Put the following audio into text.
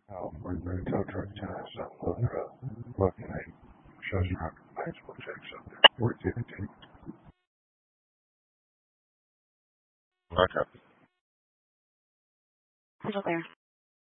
When the tow truck turns up on the road, looking at him, shows you how possible checks up there. We're getting Okay. Crystal clear.